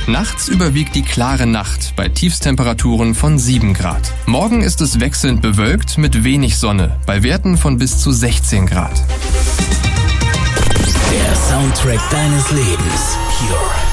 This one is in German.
Nachts überwiegt die klare Nacht bei Tiefstemperaturen von 7 Grad. Morgen ist es wechselnd bewölkt mit wenig Sonne, bei Werten von bis zu 16 Grad. Der Soundtrack deines Lebens. Pure.